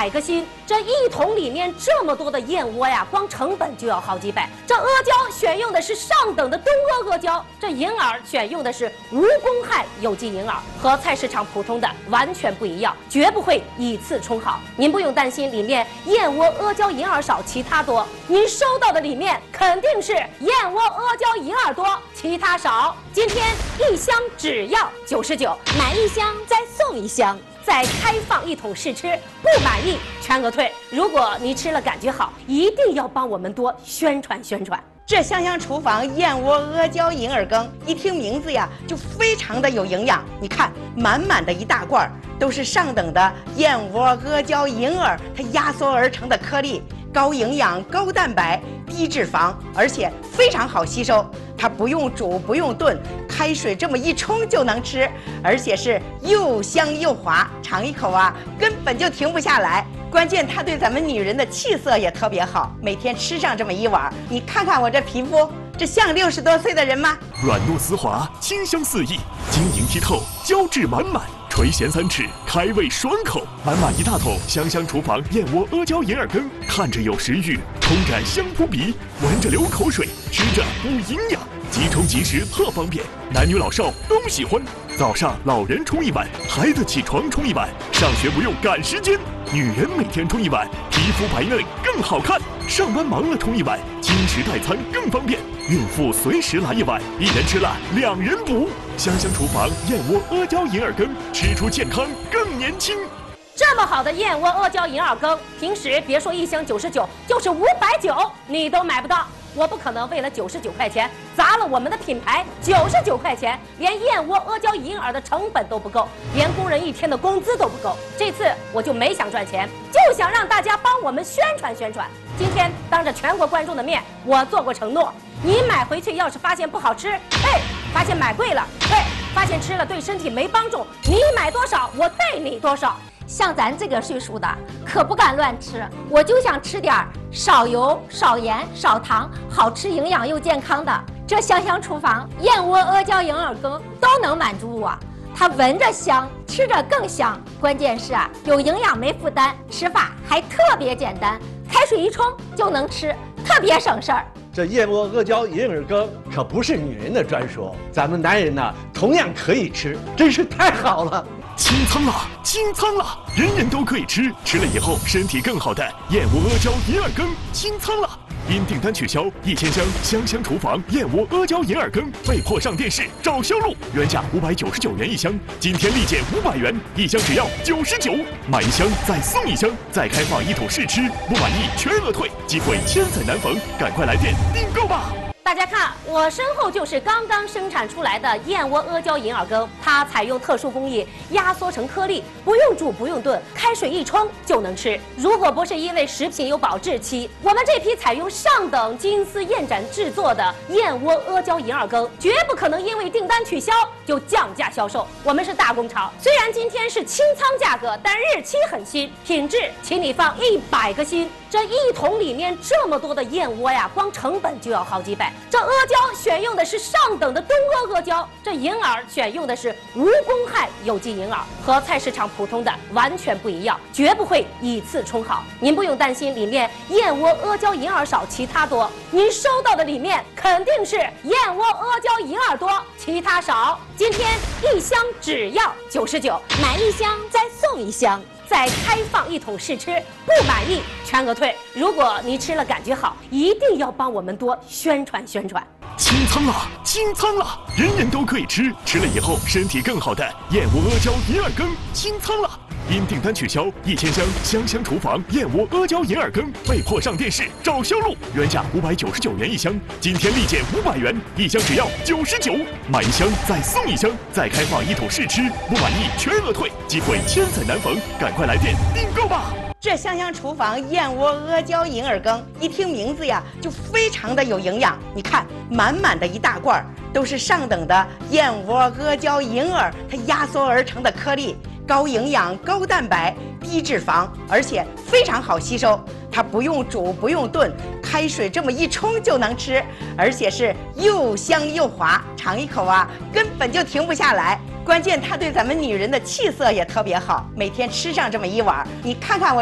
100个心。这一桶里面这么多的燕窝呀，光成本就要好几百。这阿胶选用的是上等的东阿阿胶，这银耳选用的是无公害有机银耳，和菜市场普通的完全不一样，绝不会以次充好。您不用担心里面燕窝阿胶银耳少，其他多。您收到的里面肯定是燕窝阿胶银耳多，其他少。今天一箱只要99，买一箱再送一箱。再开放一桶试吃，不满意全额退。如果你吃了感觉好，一定要帮我们多宣传宣传。 这香香厨房燕窝阿胶银耳羹，一听名字呀就非常的有营养。你看，满满的一大罐都是上等的燕窝阿胶银耳，它压缩而成的颗粒，高营养、高蛋白、低脂肪，而且非常好吸收。它不用煮，不用炖，开水这么一冲就能吃，而且是又香又滑，尝一口啊，根本就停不下来。关键它对咱们女人的气色也特别好，每天吃上这么一碗，你看看我这皮肤，这像60多岁的人吗？ 软糯丝滑，清香四溢，晶莹剔透，胶质满满。垂涎3尺，开胃爽口，满满一大桶香香厨房燕窝阿胶银耳羹，看着有食欲，冲着香扑鼻，闻着流口水，吃着补营养，即冲即食特方便，男女老少都喜欢。早上老人冲一碗，孩子起床冲一碗，上学不用赶时间，女人每天冲一碗，皮肤白嫩更好看。上班忙了冲一碗，轻食代餐更方便。孕妇随时来一碗，一人吃了2人补。香香厨房燕窝阿胶银耳羹，吃出健康更年轻。 这么好的燕窝阿胶银耳羹，平时别说一箱99，就是590你都买不到。我不可能为了99块钱砸了我们的品牌，99块钱连燕窝阿胶银耳的成本都不够，连工人1天的工资都不够。这次我就没想赚钱，就想让大家帮我们宣传宣传。今天当着全国观众的面，我做过承诺，你买回去要是发现不好吃，发现买贵了，发现吃了对身体没帮助，你买多少我退你多少。 像咱这个岁数的，可不敢乱吃。我就想吃点少油、少盐、少糖，好吃、营养又健康的。这香香厨房燕窝阿胶银耳羹都能满足我。它闻着香，吃着更香。关键是啊，有营养没负担，吃法还特别简单，开水一冲就能吃，特别省事儿。 这燕窝阿胶银耳羹可不是女人的专属，咱们男人呢同样可以吃，真是太好了。 清仓了，清仓了，人人都可以吃，吃了以后身体更好的燕窝阿胶银耳羹清仓了。因订单取消，1000箱香香厨房燕窝阿胶银耳羹被迫上电视找销路，原价599元一箱，今天立减500元，一箱只要99，买一箱再送一箱，再开放一桶试吃，不满意全额退，机会千载难逢，赶快来电订购吧！ 大家看，我身后就是刚刚生产出来的燕窝阿胶银耳羹，它采用特殊工艺压缩成颗粒，不用煮不用炖，开水一冲就能吃。如果不是因为食品有保质期，我们这批采用上等金丝燕盏制作的燕窝阿胶银耳羹，绝不可能因为订单取消就降价销售。我们是大工厂，虽然今天是清仓价格，但日期很新，品质请你放100个心。这一桶里面这么多的燕窝呀，光成本就要好几百。这阿胶选用的是上等的东阿阿胶，这银耳选用的是无公害有机银耳，和菜市场普通的完全不一样，绝不会以次充好。您不用担心里面燕窝阿胶银耳少，其他多。您收到的里面肯定是燕窝阿胶银耳多，其他少。今天一箱只要99，买一箱再送一箱。再开放一桶试吃，不满意全额退。如果你吃了感觉好，一定要帮我们多宣传宣传。 清仓了，清仓了，人人都可以吃，吃了以后身体更好的燕窝阿胶银耳羹清仓了。因订单取消，1000箱香香厨房燕窝阿胶银耳羹被迫上电视找销路，原价599元一箱，今天立减500元，一箱只要99，买一箱再送一箱，再开放一桶试吃，不满意全额退，机会千载难逢，赶快来电订购吧！ 这香香厨房燕窝阿胶银耳羹，一听名字呀就非常的有营养。你看，满满的一大罐都是上等的燕窝阿胶银耳，它压缩而成的颗粒，高营养、高蛋白、低脂肪，而且非常好吸收。它不用煮不用炖，开水这么一冲就能吃，而且是又香又滑，尝一口啊，根本就停不下来。关键它对咱们女人的气色也特别好，每天吃上这么一碗，你看看我